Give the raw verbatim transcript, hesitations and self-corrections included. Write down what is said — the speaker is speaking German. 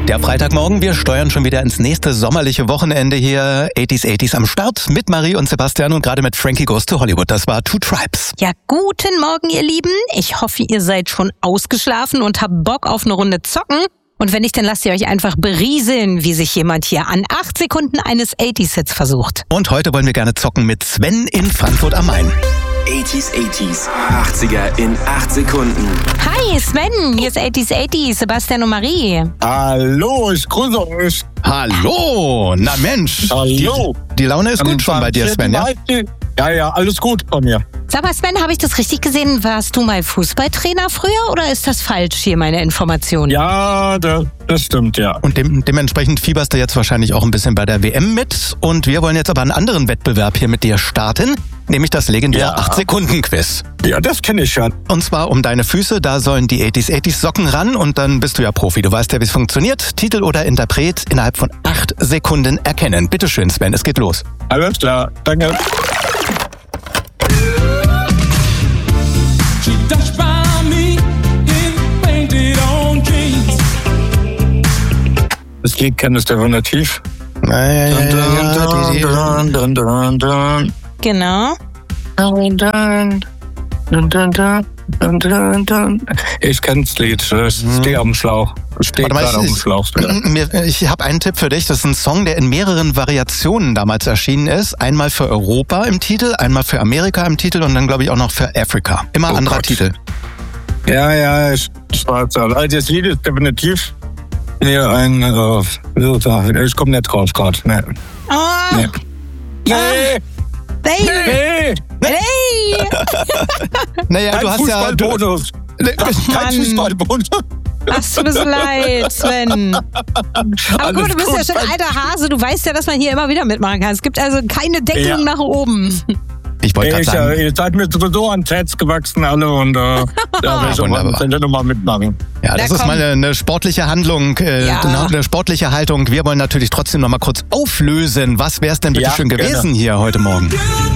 Der Freitagmorgen, wir steuern schon wieder ins nächste sommerliche Wochenende hier. achtziger achtziger am Start mit Marie und Sebastian und gerade mit Frankie Goes to Hollywood. Das war Two Tribes. Ja, guten Morgen, ihr Lieben. Ich hoffe, ihr seid schon ausgeschlafen und habt Bock auf eine Runde zocken. Und wenn nicht, dann lasst ihr euch einfach berieseln, wie sich jemand hier an acht Sekunden eines achtziger-Hits versucht. Und heute wollen wir gerne zocken mit Sven in Frankfurt am Main. achtziger achtziger, achtziger in acht Sekunden. Hi, Sven, hier ist achtziger achtziger, Sebastian und Marie. Hallo, ich grüße euch. Hallo, na Mensch. Hallo. Die, die Laune ist gut schon bei dir, Sven, ja? Ja, ja, alles gut bei mir. Sag mal, Sven, habe ich das richtig gesehen? Warst du mal Fußballtrainer früher oder ist das falsch hier, meine Information? Ja, das, das stimmt, ja. Und dem, dementsprechend fieberst du jetzt wahrscheinlich auch ein bisschen bei der W M mit. Und wir wollen jetzt aber einen anderen Wettbewerb hier mit dir starten, nämlich das legendäre Ja. acht Sekunden Quiz. Ja, das kenne ich schon. Und zwar um deine Füße, da sollen die achtziger achtziger Socken ran und dann bist du ja Profi. Du weißt ja, wie es funktioniert. Titel oder Interpret innerhalb von acht Sekunden erkennen. Bitteschön, Sven, es geht los. Alles klar, danke. Das Lied kennst du definitiv. Ja, ja, ja, ja, die- die- Dun, dun, dun, dun. Genau. Dun, dun, dun, dun, dun, dun, dun. Ich kenne das Lied, ich stehe am Schlauch. Ich stehe Warte mal, gerade auf dem ich, Schlauch. ich, mir- ich habe einen Tipp für dich. Das ist ein Song, der in mehreren Variationen damals erschienen ist. Einmal für Europa im Titel, einmal für Amerika im Titel und dann glaube ich auch noch für Afrika. Immer Oh anderer Gott. Titel. Ja, ja, ich, ich weiß ja. Also das Lied ist definitiv hier ein, äh, wie soll ich sagen, ich komme nicht drauf gerade. Nee. Oh, Nee. Nee. hey, Nee. hey. Naja, Kein du hast ja... Du, Fußballbonus. Ne, Kein Mann. Fußballbonus. Ach, tut mir leid, Sven. Aber Alles gut, du bist gut, ja schon Sven. alter Hase. Du weißt ja, dass man hier immer wieder mitmachen kann. Es gibt also keine Deckelung Ja. nach oben. ich wollte gerade Ich, sagen... äh, ihr seid mir sowieso ans Herz gewachsen alle und äh, da will ich Wunderbar. auch nochmal mitmachen. Ja, das Na, ist komm. mal eine, eine sportliche Handlung, äh, Ja. eine, eine sportliche Haltung. Wir wollen natürlich trotzdem noch mal kurz auflösen. Was wäre es denn bitte Ja, schön gerne. gewesen hier heute Morgen?